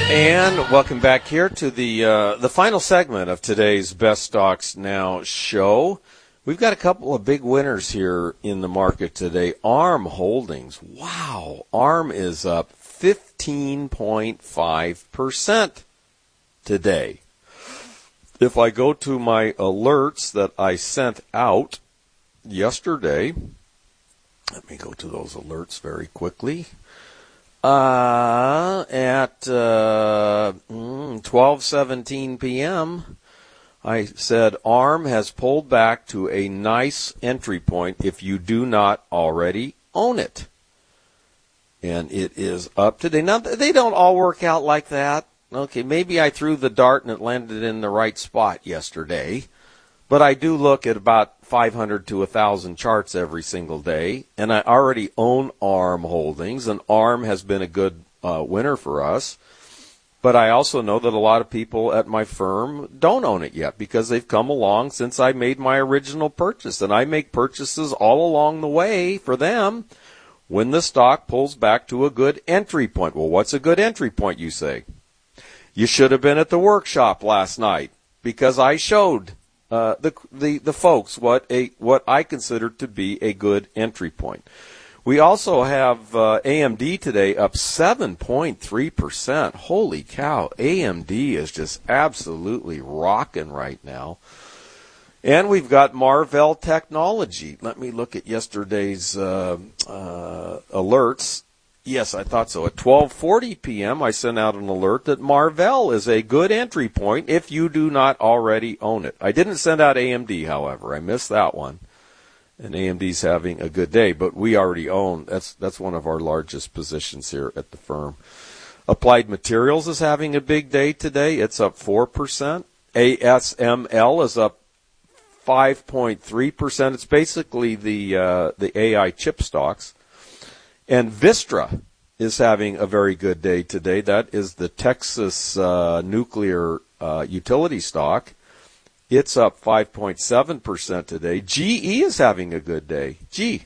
And welcome back here to the final segment of today's Best Stocks Now show. We've got a couple of big winners here in the market today. ARM Holdings. Wow. ARM is up 15.5% today. If I go to my alerts that I sent out yesterday, let me go to those alerts very quickly. At 12:17 p.m., I said ARM has pulled back to a nice entry point if you do not already own it. And it is up today. Now, they don't all work out like that. Okay, maybe I threw the dart and it landed in the right spot yesterday. But I do look at about 500 to 1,000 charts every single day, and I already own ARM Holdings, and ARM has been a good winner for us. But I also know that a lot of people at my firm don't own it yet because they've come along since I made my original purchase, and I make purchases all along the way for them when the stock pulls back to a good entry point. Well, what's a good entry point, you say? You should have been at the workshop last night because I showed the folks what I consider to be a good entry point. We also have AMD today up 7.3%. Holy cow, AMD is just absolutely rocking right now. And we've got Marvell Technology. Let me look at yesterday's alerts. Yes, I thought so. At 12:40 p.m., I sent out an alert that Marvell is a good entry point if you do not already own it. I didn't send out AMD, however. I missed that one. And AMD's having a good day, but we already own. That's one of our largest positions here at the firm. Applied Materials is having a big day today. It's up 4%. ASML is up 5.3%. It's basically the AI chip stocks. And Vistra is having a very good day today. That is the Texas nuclear utility stock. It's up 5.7% today. GE is having a good day. GE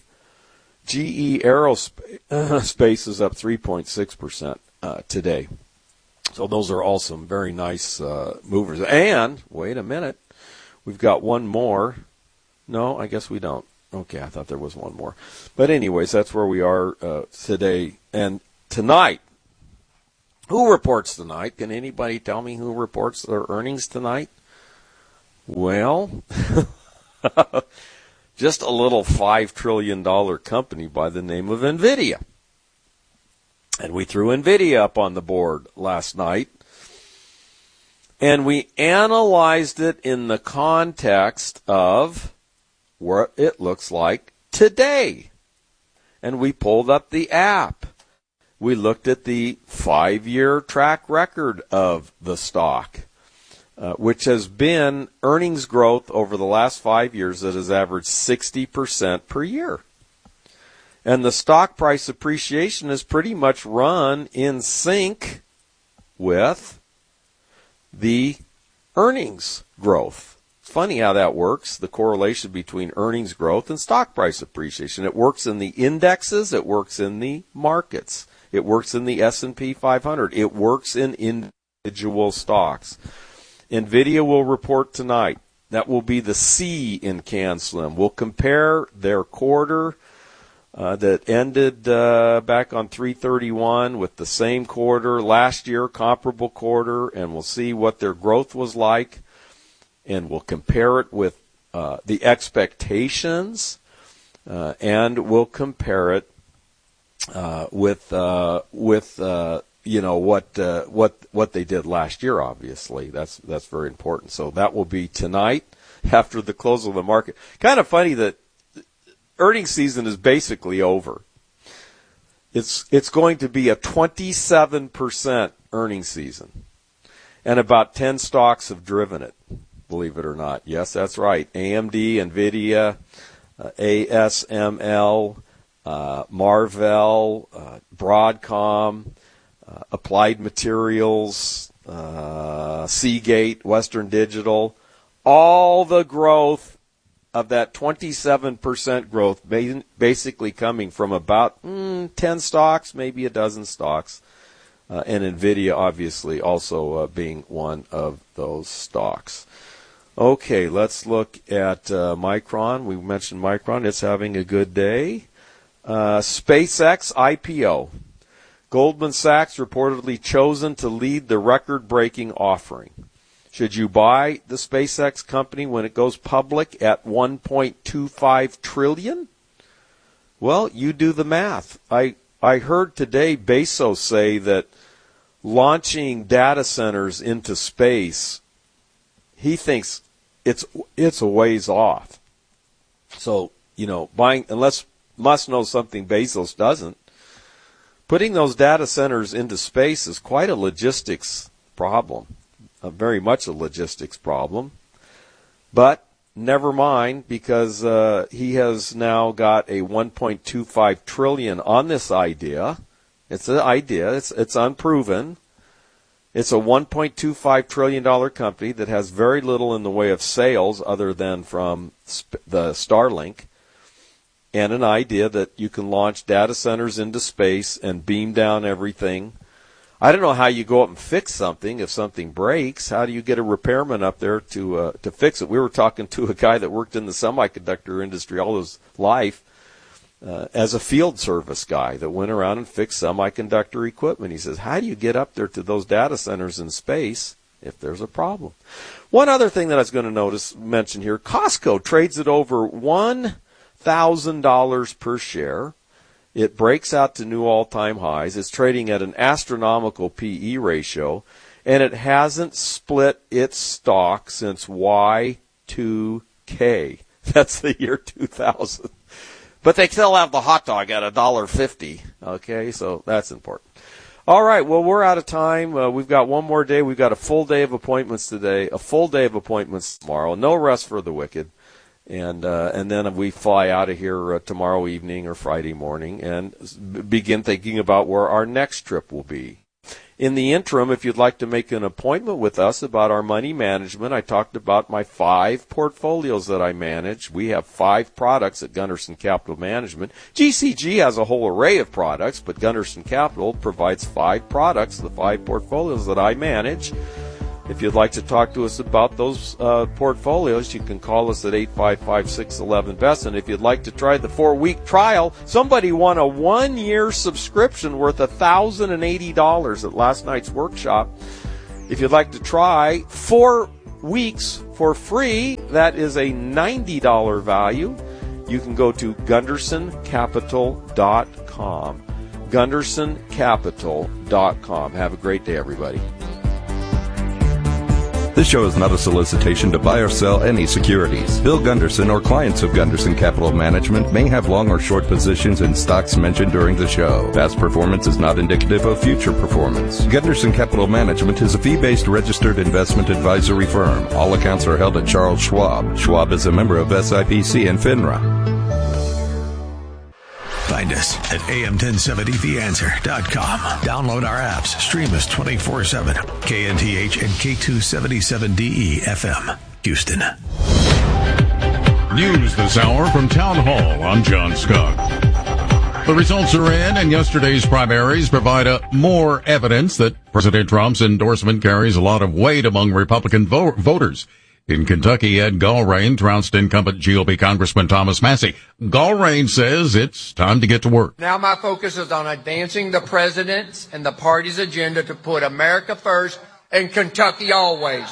Aerospace is up 3.6% today. So those are all some very nice movers. And, wait a minute, we've got one more. No, I guess we don't. Okay, I thought there was one more. But anyways, that's where we are today. And tonight, who reports tonight? Can anybody tell me who reports their earnings tonight? Well, just a little $5 trillion company by the name of NVIDIA. And we threw NVIDIA up on the board last night. And we analyzed it in the context of what it looks like today. And we pulled up the app. We looked at the 5-year track record of the stock, which has been earnings growth over the last 5 years that has averaged 60% per year. And the stock price appreciation is pretty much run in sync with the earnings growth. Funny how that works, the correlation between earnings growth and stock price appreciation. It works in the indexes, it works in the markets, it works in the S&P 500, it works in individual stocks. NVIDIA will report tonight. That will be the C in CanSlim. We'll compare their quarter that ended back on 3/31 with the same quarter last year, comparable quarter, and we'll see what their growth was like. And we'll compare it with the expectations, and we'll compare it with what they did last year. Obviously, that's very important. So that will be tonight after the close of the market. Kind of funny that earnings season is basically over. It's going to be a 27% earnings season, and about 10 stocks have driven it. Believe it or not. Yes, that's right. AMD, NVIDIA, ASML, Marvell, Broadcom, Applied Materials, Seagate, Western Digital, all the growth of that 27% growth basically coming from about 10 stocks, maybe a dozen stocks. and NVIDIA obviously also being one of those stocks. Okay, let's look at Micron. We mentioned Micron. It's having a good day. SpaceX IPO. Goldman Sachs reportedly chosen to lead the record-breaking offering. Should you buy the SpaceX company when it goes public at $1.25 trillion? Well, you do the math. I heard today Bezos say that launching data centers into space, he thinks it's a ways off. So, buying, unless Musk knows something Bezos doesn't, putting those data centers into space is quite a logistics problem, very much a logistics problem. But never mind, because he has now got a $1.25 trillion on this idea. It's an idea. It's unproven. It's a $1.25 trillion company that has very little in the way of sales other than from the Starlink, and an idea that you can launch data centers into space and beam down everything. I don't know how you go up and fix something if something breaks. How do you get a repairman up there to fix it? We were talking to a guy that worked in the semiconductor industry all his life as a field service guy that went around and fixed semiconductor equipment. He says, how do you get up there to those data centers in space if there's a problem? One other thing that I was going to mention here, Costco trades at over $1,000 per share. It breaks out to new all-time highs. It's trading at an astronomical PE ratio, and it hasn't split its stock since Y2K. That's the year 2000. But they still have the hot dog at $1.50. Okay, so that's important. All right, well, we're out of time. We've got one more day. We've got a full day of appointments today, a full day of appointments tomorrow. No rest for the wicked. And then we fly out of here tomorrow evening or Friday morning and begin thinking about where our next trip will be. In the interim, if you'd like to make an appointment with us about our money management, I talked about my 5 portfolios that I manage. We have 5 products at Gunderson Capital Management. GCG has a whole array of products, but Gunderson Capital provides 5 products, the 5 portfolios that I manage. If you'd like to talk to us about those portfolios, you can call us at 855-611-BEST. And if you'd like to try the 4-week trial, somebody won a 1-year subscription worth $1,080 at last night's workshop. If you'd like to try 4 weeks for free, that is a $90 value. You can go to GundersonCapital.com. GundersonCapital.com. Have a great day, everybody. This show is not a solicitation to buy or sell any securities. Bill Gunderson or clients of Gunderson Capital Management may have long or short positions in stocks mentioned during the show. Past performance is not indicative of future performance. Gunderson Capital Management is a fee-based registered investment advisory firm. All accounts are held at Charles Schwab. Schwab is a member of SIPC and FINRA. Find us at am1070theanswer.com. Download our apps. Stream us 24/7. KNTH and K277DE FM, Houston. News this hour from Town Hall. I'm John Scott. The results are in, and yesterday's primaries provide more evidence that President Trump's endorsement carries a lot of weight among Republican voters. In Kentucky, Ed Gallrein trounced incumbent GOP Congressman Thomas Massie. Gallrein says it's time to get to work. Now my focus is on advancing the president's and the party's agenda to put America first and Kentucky always.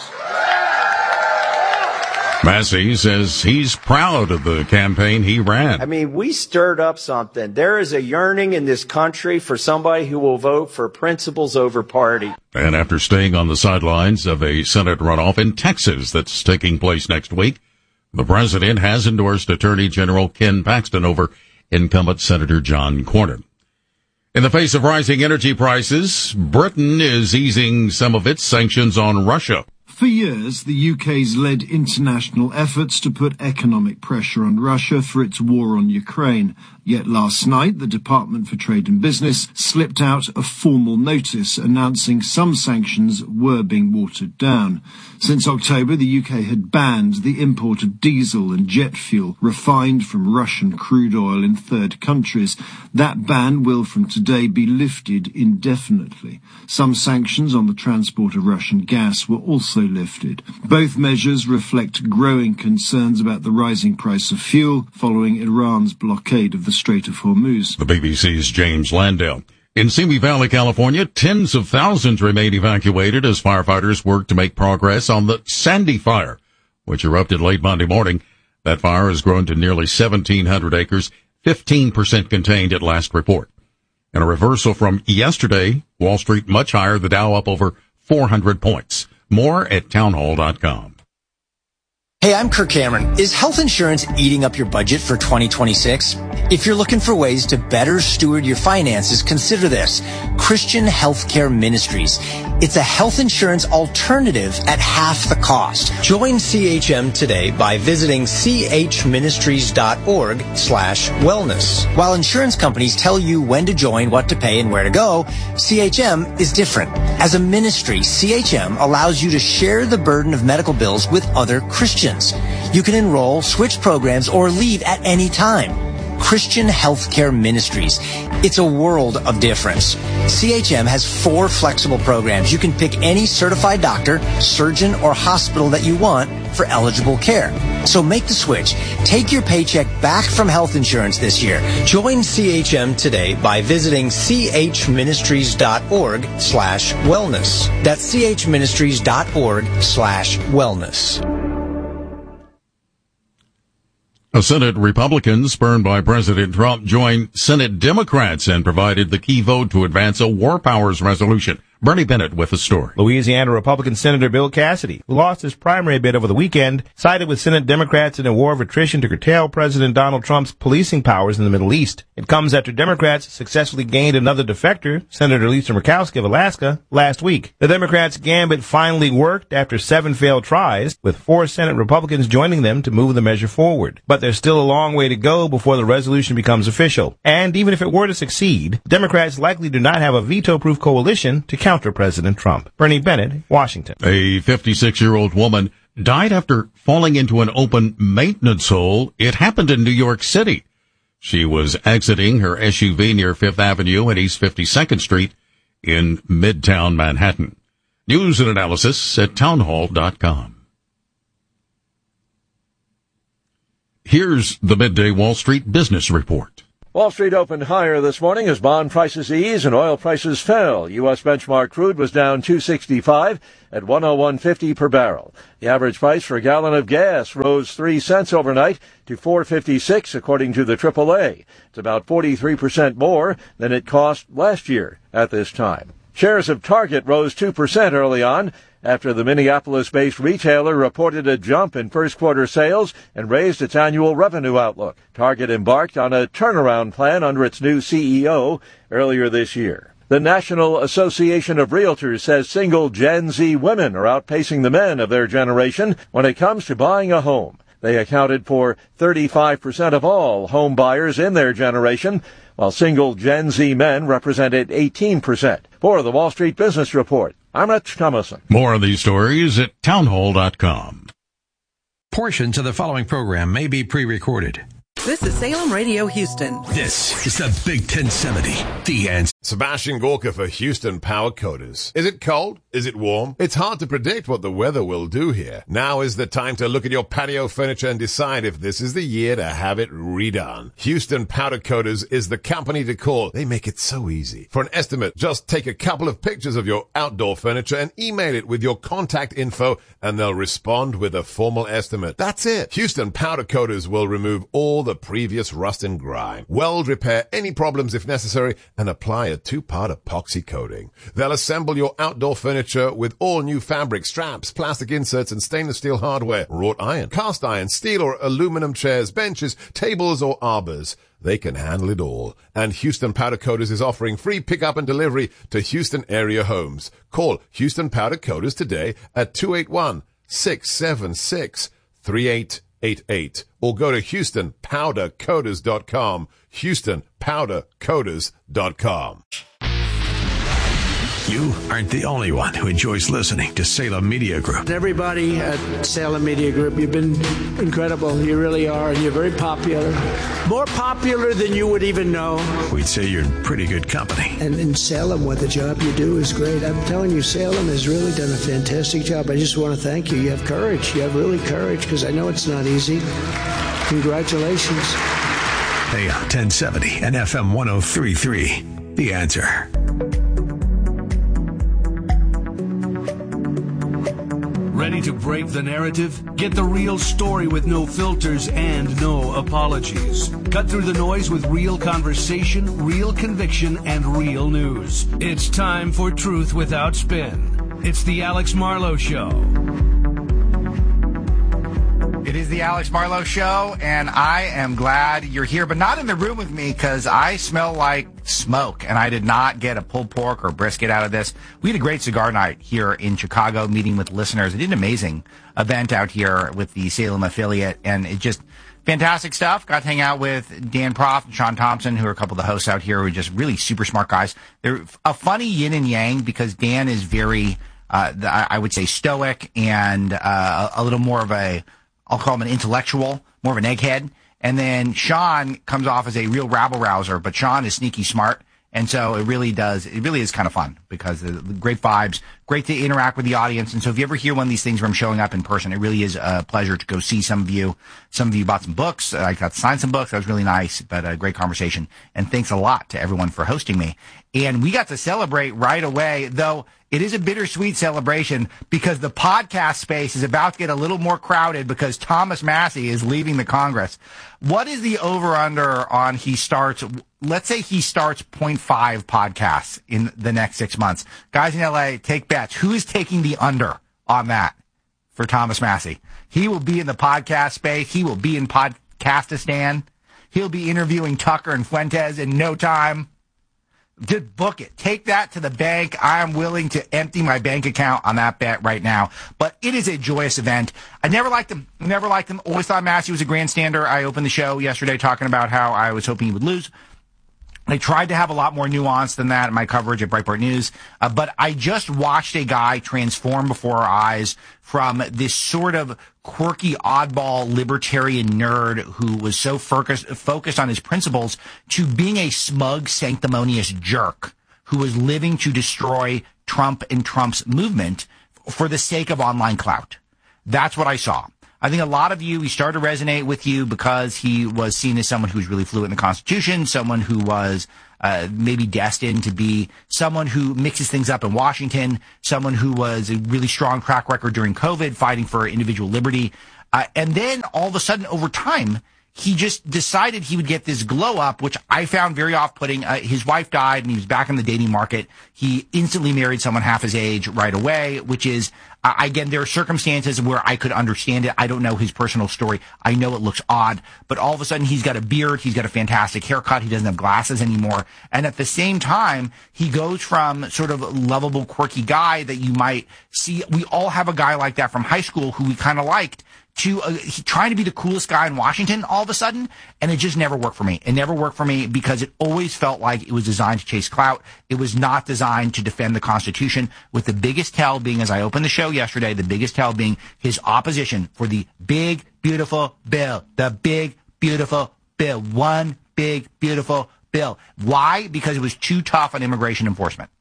Massie says he's proud of the campaign he ran. I mean, we stirred up something. There is a yearning in this country for somebody who will vote for principles over party. And after staying on the sidelines of a Senate runoff in Texas that's taking place next week, the president has endorsed Attorney General Ken Paxton over incumbent Senator John Cornyn. In the face of rising energy prices, Britain is easing some of its sanctions on Russia. For years, the UK's led international efforts to put economic pressure on Russia for its war on Ukraine. Yet last night, the Department for Trade and Business slipped out a formal notice announcing some sanctions were being watered down. Since October, the UK had banned the import of diesel and jet fuel refined from Russian crude oil in third countries. That ban will from today be lifted indefinitely. Some sanctions on the transport of Russian gas were also lifted. Both measures reflect growing concerns about the rising price of fuel following Iran's blockade of the Strait of Hormuz. The BBC's James Landale. In Simi Valley, California, tens of thousands remain evacuated as firefighters work to make progress on the Sandy Fire, which erupted late Monday morning. That fire has grown to nearly 1,700 acres, 15% contained at last report. In a reversal from yesterday, Wall Street much higher, the Dow up over 400 points. More at townhall.com. Hey, I'm Kirk Cameron. Is health insurance eating up your budget for 2026? If you're looking for ways to better steward your finances, consider this. Christian Healthcare Ministries. It's a health insurance alternative at half the cost. Join CHM today by visiting chministries.org/wellness. While insurance companies tell you when to join, what to pay, and where to go, CHM is different. As a ministry, CHM allows you to share the burden of medical bills with other Christians. You can enroll, switch programs, or leave at any time. Christian Healthcare Ministries. It's a world of difference. CHM has 4 flexible programs. You can pick any certified doctor, surgeon, or hospital that you want for eligible care. So make the switch. Take your paycheck back from health insurance this year. Join CHM today by visiting chministries.org/wellness. That's chministries.org/wellness. A Senate Republicans spurned by President Trump joined Senate Democrats and provided the key vote to advance a war powers resolution. Bernie Bennett with the story. Louisiana Republican Senator Bill Cassidy, who lost his primary bid over the weekend, sided with Senate Democrats in a war of attrition to curtail President Donald Trump's policing powers in the Middle East. It comes after Democrats successfully gained another defector, Senator Lisa Murkowski of Alaska, last week. The Democrats' gambit finally worked after 7 failed tries, with 4 Senate Republicans joining them to move the measure forward. But there's still a long way to go before the resolution becomes official. And even if it were to succeed, Democrats likely do not have a veto-proof coalition to counter President Trump. Bernie Bennett, Washington. A 56-year-old woman died after falling into an open maintenance hole. It happened in New York City. She was exiting her SUV near 5th Avenue and East 52nd Street in Midtown Manhattan. News and analysis at townhall.com. Here's the Midday Wall Street Business Report. Wall Street opened higher this morning as bond prices eased and oil prices fell. U.S. benchmark crude was down $2.65 at $101.50 per barrel. The average price for a gallon of gas rose 3 cents overnight to $4.56, according to the AAA. It's about 43% more than it cost last year at this time. Shares of Target rose 2% early on after the Minneapolis-based retailer reported a jump in first-quarter sales and raised its annual revenue outlook. Target embarked on a turnaround plan under its new CEO earlier this year. The National Association of Realtors says single Gen Z women are outpacing the men of their generation when it comes to buying a home. They accounted for 35% of all home buyers in their generation, while single Gen Z men represented 18%. For the Wall Street Business Report, I'm Rich Thomason. More of these stories at townhall.com. Portions of the following program may be pre-recorded. This is Salem Radio Houston. This is the Big 1070. The answer. Sebastian Gorka for Houston Power Coaters. Is it cold? Is it warm? It's hard to predict what the weather will do here. Now is the time to look at your patio furniture and decide if this is the year to have it redone. Houston Powder Coaters is the company to call. They make it so easy. For an estimate, just take a couple of pictures of your outdoor furniture and email it with your contact info, and they'll respond with a formal estimate. That's it. Houston Powder Coaters will remove all the previous rust and grime, weld repair any problems if necessary, and apply a 2-part epoxy coating. They'll assemble your outdoor furniture with all new fabric, straps, plastic inserts, and stainless steel hardware, wrought iron, cast iron, steel or aluminum chairs, benches, tables, or arbors. They can handle it all. And Houston Powder Coaters is offering free pickup and delivery to Houston area homes. Call Houston Powder Coaters today at 281-676-3888. 888 or go to HoustonPowderCoders.com, HoustonPowderCoders.com. You aren't the only one who enjoys listening to Salem Media Group. Everybody at Salem Media Group, you've been incredible. You really are, and you're very popular. More popular than you would even know. We'd say you're in pretty good company. And in Salem, what the job you do is great. I'm telling you, Salem has really done a fantastic job. I just want to thank you. You have courage. You have really courage, because I know it's not easy. Congratulations. AM 1070 and FM 103.3. The Answer. Ready to break the narrative? Get the real story with no filters and no apologies. Cut through the noise with real conversation, real conviction, and real news. It's time for Truth Without Spin. It's the Alex Marlow Show. It is the Alex Marlow Show, and I am glad you're here, but not in the room with me, because I smell like smoke, and I did not get a pulled pork or brisket out of this. We had a great cigar night here in Chicago, meeting with listeners. I did an amazing event out here with the Salem affiliate, and it just fantastic stuff. Got to hang out with Dan Proft and Sean Thompson, who are a couple of the hosts out here, who are just really super smart guys. They're a funny yin and yang, because Dan is very, I would say, stoic and a little more of a, I'll call him an intellectual, more of an egghead. And then Sean comes off as a real rabble-rouser, but Sean is sneaky smart. And so it really is kind of fun, because the great vibes, great to interact with the audience. And so if you ever hear one of these things where I'm showing up in person, it really is a pleasure to go see some of you. Some of you bought some books. I got to sign some books. That was really nice, but a great conversation. And thanks a lot to everyone for hosting me. And we got to celebrate right away, though it is a bittersweet celebration, because the podcast space is about to get a little more crowded because Thomas Massie is leaving the Congress. What is the over-under on let's say he starts 0.5 podcasts in the next 6 months? Guys in LA, take bets. Who is taking the under on that for Thomas Massie? He will be in the podcast space. He will be in Podcastistan. He'll be interviewing Tucker and Fuentes in no time. Just book it. Take that to the bank. I am willing to empty my bank account on that bet right now. But it is a joyous event. I never liked him. Always thought Massie was a grandstander. I opened the show yesterday talking about how I was hoping he would lose. I tried to have a lot more nuance than that in my coverage at Breitbart News, but I just watched a guy transform before our eyes from this sort of quirky, oddball, libertarian nerd who was so focused on his principles to being a smug, sanctimonious jerk who was living to destroy Trump and Trump's movement for the sake of online clout. That's what I saw. I think a lot of you, he started to resonate with you because he was seen as someone who was really fluent in the Constitution, someone who was maybe destined to be someone who mixes things up in Washington, someone who was a really strong track record during COVID, fighting for individual liberty. And then all of a sudden, over time, he just decided he would get this glow up, which I found very off-putting. His wife died, and he was back in the dating market. He instantly married someone half his age right away, which is, again, there are circumstances where I could understand it. I don't know his personal story. I know it looks odd, but all of a sudden he's got a beard. He's got a fantastic haircut. He doesn't have glasses anymore. And at the same time, he goes from sort of lovable, quirky guy that you might see. We all have a guy like that from high school who we kind of liked, to trying to be the coolest guy in Washington all of a sudden, and it just never worked for me. It never worked for me because it always felt like it was designed to chase clout. It was not designed to defend the Constitution, with the biggest tell being, as I opened the show yesterday, the biggest tell being his opposition for the big, beautiful bill. The big, beautiful bill. One big, beautiful bill. Why? Because it was too tough on immigration enforcement.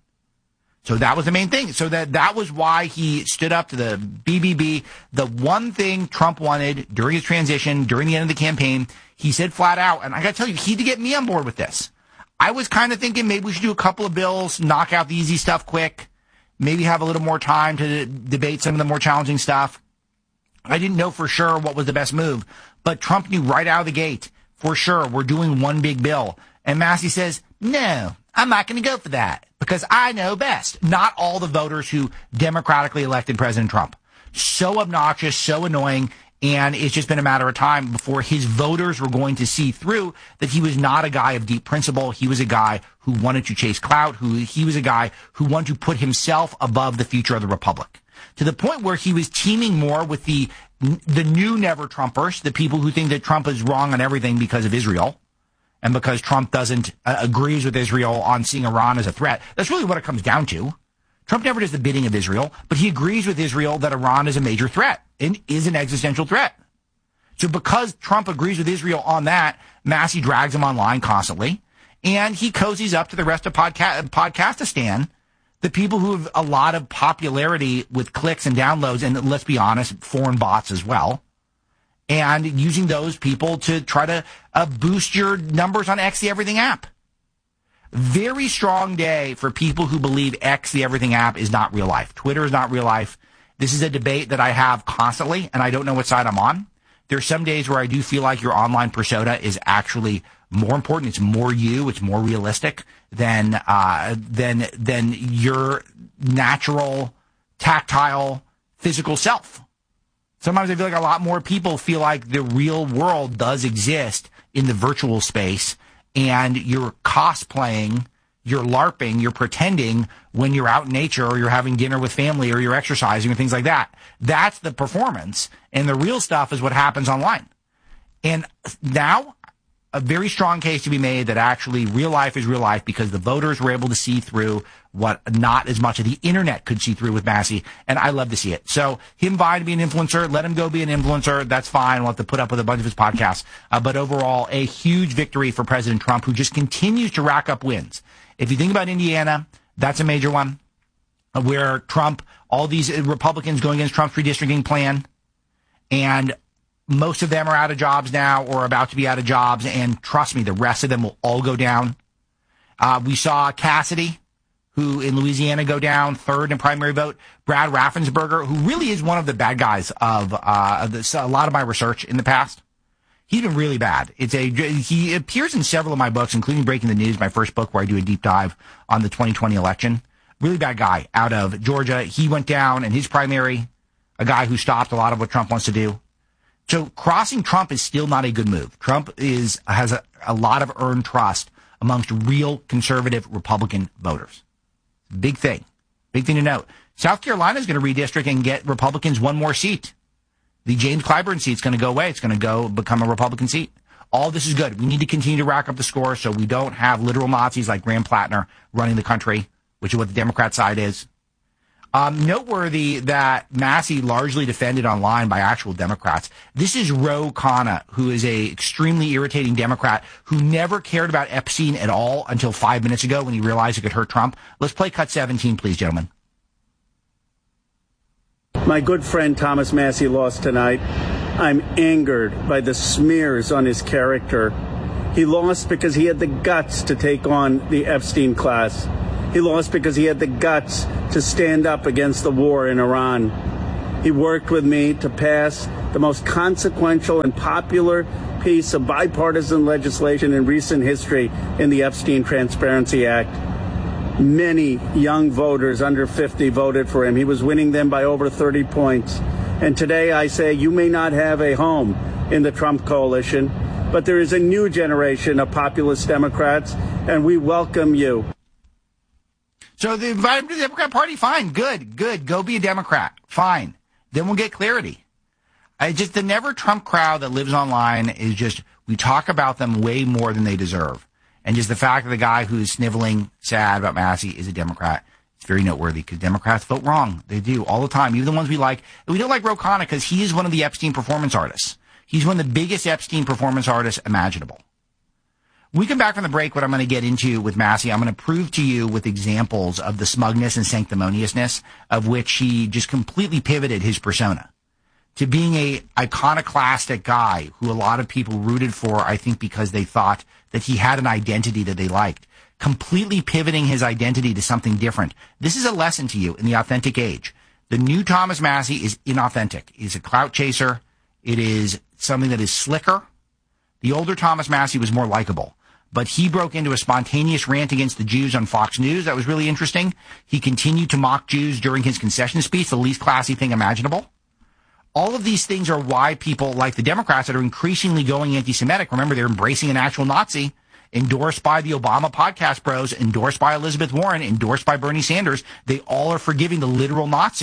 So that was the main thing. So that was why he stood up to the BBB. The one thing Trump wanted during his transition, during the end of the campaign, he said flat out, and I got to tell you, he had to get me on board with this. I was kind of thinking maybe we should do a couple of bills, knock out the easy stuff quick, maybe have a little more time to debate some of the more challenging stuff. I didn't know for sure what was the best move, but Trump knew right out of the gate, for sure, we're doing one big bill. And Massie says, no, I'm not going to go for that because I know best. Not all the voters who democratically elected President Trump. So obnoxious, so annoying, and it's just been a matter of time before his voters were going to see through that he was not a guy of deep principle. He was a guy who wanted to chase clout, he was a guy who wanted to put himself above the future of the republic. to the point where he was teaming more with the new never-Trumpers, the people who think that Trump is wrong on everything because of Israel and because Trump doesn't agrees with Israel on seeing Iran as a threat. That's really what it comes down to. Trump never does the bidding of Israel, but he agrees with Israel that Iran is a major threat and is an existential threat. So because Trump agrees with Israel on that, Massey drags him online constantly, and he cozies up to the rest of Podcastistan, the people who have a lot of popularity with clicks and downloads, and let's be honest, foreign bots as well, and using those people to try to boost your numbers on X the Everything app. Very strong day for people who believe X the Everything app is not real life. Twitter is not real life. This is a debate that I have constantly, and I don't know what side I'm on. There's some days where I do feel like your online persona is actually more important. It's more you. It's more realistic than your natural, tactile, physical self. Sometimes I feel like a lot more people feel like the real world does exist in the virtual space, and you're cosplaying, you're LARPing, you're pretending when you're out in nature or you're having dinner with family or you're exercising or things like that. That's the performance, and the real stuff is what happens online. And now, a very strong case to be made that actually real life is real life because the voters were able to see through what not as much of the internet could see through with Massey, and I love to see it. So him vying to be an influencer, let him go be an influencer. That's fine. We'll have to put up with a bunch of his podcasts. But overall, a huge victory for President Trump, who just continues to rack up wins. If you think about Indiana, that's a major one where Trump, all these Republicans going against Trump's redistricting plan, and most of them are out of jobs now or about to be out of jobs, and trust me, the rest of them will all go down. We saw Cassidy, who in Louisiana go down, third in primary vote. Brad Raffensperger, who really is one of the bad guys of a lot of my research in the past. He's been really bad. He appears in several of my books, including Breaking the News, my first book, where I do a deep dive on the 2020 election. Really bad guy out of Georgia. He went down in his primary, a guy who stopped a lot of what Trump wants to do. So crossing Trump is still not a good move. Trump has a lot of earned trust amongst real conservative Republican voters. Big thing. Big thing to note. South Carolina is going to redistrict and get Republicans one more seat. The James Clyburn seat's going to go away. It's going to go become a Republican seat. All this is good. We need to continue to rack up the score so we don't have literal Nazis like Graham Plattner running the country, which is what the Democrat side is. Noteworthy that Massey largely defended online by actual Democrats. This is Ro Khanna, who is a extremely irritating Democrat who never cared about Epstein at all until 5 minutes ago when he realized it could hurt Trump. Let's play cut 17, please, gentlemen. My good friend Thomas Massey lost tonight. I'm angered by the smears on his character. He lost because he had the guts to take on the Epstein class. He lost because he had the guts to stand up against the war in Iran. He worked with me to pass the most consequential and popular piece of bipartisan legislation in recent history in the Epstein Transparency Act. Many young voters under 50 voted for him. He was winning them by over 30 points. And today I say you may not have a home in the Trump coalition, but there is a new generation of populist Democrats, and we welcome you. So they invited him to the Democrat Party. Fine. Good. Go be a Democrat. Fine. Then we'll get clarity. The never Trump crowd that lives online is just, we talk about them way more than they deserve. And just the fact that the guy who's sniveling sad about Massey is a Democrat, it's very noteworthy because Democrats vote wrong. They do all the time. Even the ones we like. And we don't like Ro Khanna because he is one of the Epstein performance artists. He's one of the biggest Epstein performance artists imaginable. When we come back from the break, what I'm going to get into with Massey, I'm going to prove to you with examples of the smugness and sanctimoniousness of which he just completely pivoted his persona to being a iconoclastic guy who a lot of people rooted for, I think, because they thought that he had an identity that they liked. Completely pivoting his identity to something different. This is a lesson to you in the authentic age. The new Thomas Massey is inauthentic. He's a clout chaser. It is something that is slicker. The older Thomas Massey was more likable. But he broke into a spontaneous rant against the Jews on Fox News. That was really interesting. He continued to mock Jews during his concession speech, the least classy thing imaginable. All of these things are why people like the Democrats that are increasingly going anti-Semitic. Remember, they're embracing an actual Nazi, endorsed by the Obama podcast bros, endorsed by Elizabeth Warren, endorsed by Bernie Sanders. They all are forgiving the literal Nazi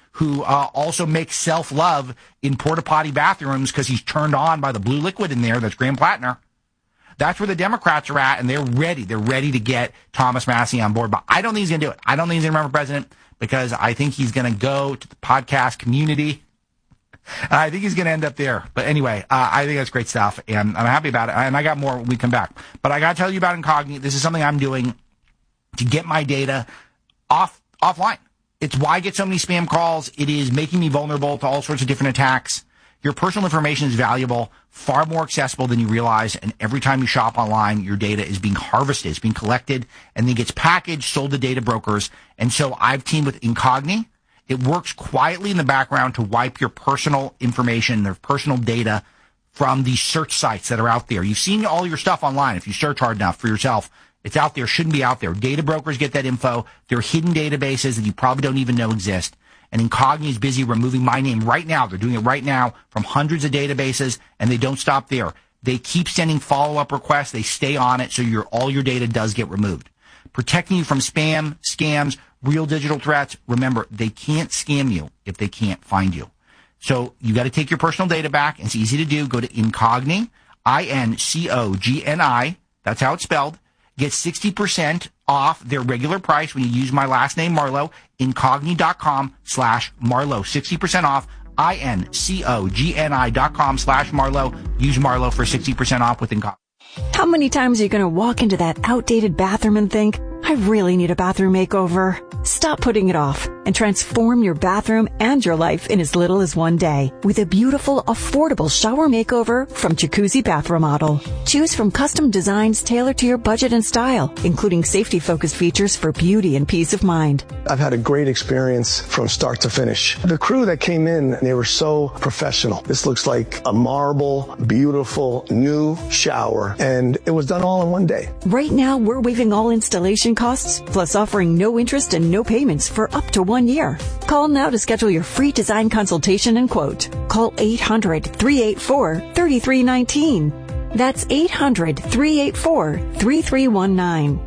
who also makes self-love in porta-potty bathrooms because he's turned on by the blue liquid in there. That's Graham Plattner. That's where the Democrats are at, and they're ready. They're ready to get Thomas Massie on board. But I don't think he's going to do it. I don't think he's going to run for president because I think he's going to go to the podcast community. I think he's going to end up there. But anyway, I think that's great stuff, and I'm happy about it. And I got more when we come back. But I got to tell you about Incogni. This is something I'm doing to get my data offline. It's why I get so many spam calls. It is making me vulnerable to all sorts of different attacks. Your personal information is valuable, far more accessible than you realize, and every time you shop online, your data is being harvested, it's being collected, and then gets packaged, sold to data brokers. And so I've teamed with Incogni. It works quietly in the background to wipe your personal information, their personal data, from these search sites that are out there. You've seen all your stuff online. If you search hard enough for yourself, it's out there, shouldn't be out there. Data brokers get that info. They're hidden databases that you probably don't even know exist. And Incogni is busy removing my name right now. They're doing it right now from hundreds of databases, and they don't stop there. They keep sending follow-up requests. They stay on it, so all your data does get removed. Protecting you from spam, scams, real digital threats. Remember, they can't scam you if they can't find you. So you got to take your personal data back. It's easy to do. Go to Incogni, Incogni. That's how it's spelled. Get 60% off their regular price when you use my last name, Marlowe. Incogni.com/Marlowe. 60% off. Incogni.com/Marlowe. Use Marlowe for 60% off with Incogni. How many times are you going to walk into that outdated bathroom and think, I really need a bathroom makeover? Stop putting it off and transform your bathroom and your life in as little as one day with a beautiful, affordable shower makeover from Jacuzzi Bath Remodel. Choose from custom designs tailored to your budget and style, including safety-focused features for beauty and peace of mind. I've had a great experience from start to finish. The crew that came in, they were so professional. This looks like a marble, beautiful, new shower, and it was done all in one day. Right now, we're waiving all installation costs, plus offering no interest and no payments for up to 1 year. Call now to schedule your free design consultation and quote. Call 800-384-3319. That's 800-384-3319.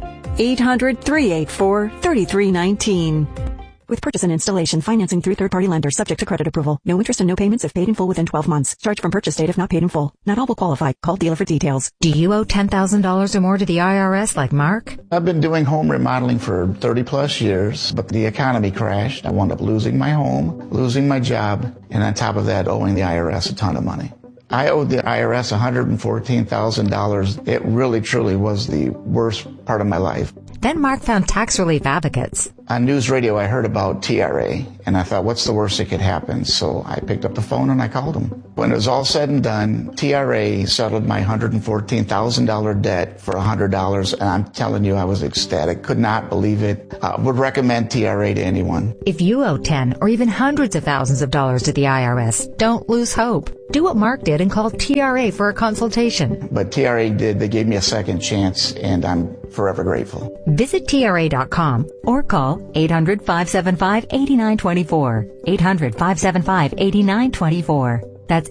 800-384-3319. With purchase and installation, financing through third-party lenders, subject to credit approval. No interest and no payments if paid in full within 12 months. Charge from purchase date if not paid in full. Not all will qualify. Call dealer for details. Do you owe $10,000 or more to the IRS like Mark? I've been doing home remodeling for 30 plus years, but the economy crashed. I wound up losing my home, losing my job, and on top of that, owing the IRS a ton of money. I owed the IRS $114,000. It really, truly was the worst part of my life. Then Mark found Tax Relief Advocates. On news radio, I heard about TRA, and I thought, what's the worst that could happen? So I picked up the phone and I called them. When it was all said and done, TRA settled my $114,000 debt for $100, and I'm telling you, I was ecstatic. Could not believe it. Would recommend TRA to anyone. If you owe 10 or even hundreds of thousands of dollars to the IRS, don't lose hope. Do what Mark did and call TRA for a consultation. But TRA did. They gave me a second chance, and I'm forever grateful. Visit TRA.com or call 800-575-8924. 800-575-8924. That's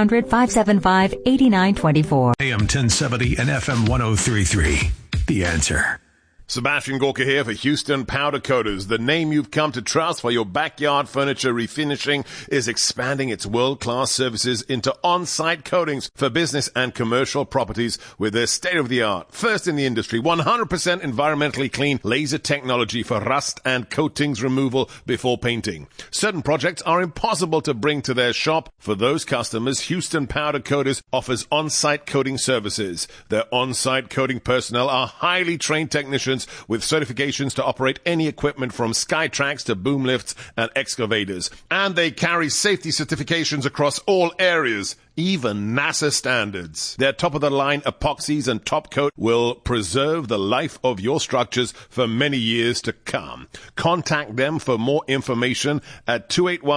800-575-8924. AM 1070 and FM 1033. The Answer. Sebastian Gorka here for Houston Powder Coaters. The name you've come to trust for your backyard furniture refinishing is expanding its world-class services into on-site coatings for business and commercial properties with their state-of-the-art, first in the industry, 100% environmentally clean laser technology for rust and coatings removal before painting. Certain projects are impossible to bring to their shop. For those customers, Houston Powder Coaters offers on-site coating services. Their on-site coating personnel are highly trained technicians with certifications to operate any equipment from Skytrax to boom lifts and excavators. And they carry safety certifications across all areas, even NASA standards. Their top-of-the-line epoxies and top coat will preserve the life of your structures for many years to come. Contact them for more information at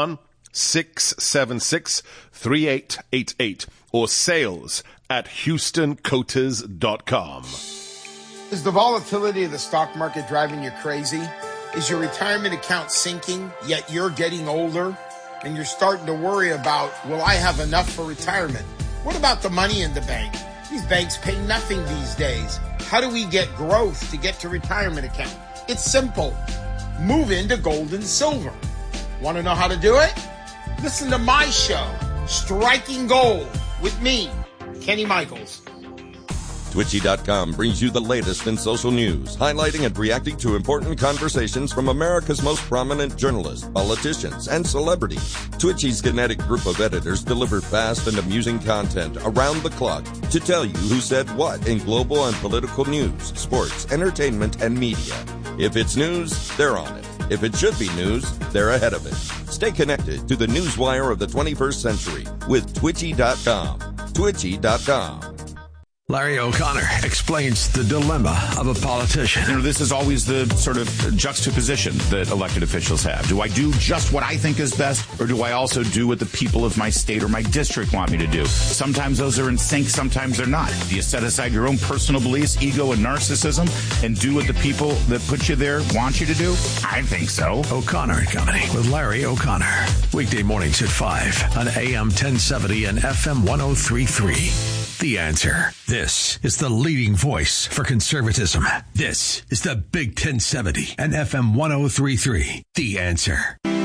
281-676-3888 or sales at HoustonCoaters.com. Is the volatility of the stock market driving you crazy? Is your retirement account sinking, yet you're getting older and you're starting to worry about, will I have enough for retirement? What about the money in the bank? These banks pay nothing these days. How do we get growth to get to retirement account? It's simple. Move into gold and silver. Want to know how to do it? Listen to my show, Striking Gold, with me, Kenny Michaels. Twitchy.com brings you the latest in social news, highlighting and reacting to important conversations from America's most prominent journalists, politicians, and celebrities. Twitchy's kinetic group of editors deliver fast and amusing content around the clock to tell you who said what in global and political news, sports, entertainment, and media. If it's news, they're on it. If it should be news, they're ahead of it. Stay connected to the newswire of the 21st century with Twitchy.com. Twitchy.com. Larry O'Connor explains the dilemma of a politician. You know, this is always the sort of juxtaposition that elected officials have. Do I do just what I think is best, or do I also do what the people of my state or my district want me to do? Sometimes those are in sync, sometimes they're not. Do you set aside your own personal beliefs, ego, and narcissism, and do what the people that put you there want you to do? I think so. O'Connor and Company with Larry O'Connor. Weekday mornings at 5 on AM 1070 and FM 103.3. The Answer. This is the leading voice for conservatism. This is the Big 1070 and FM 103.3. The Answer.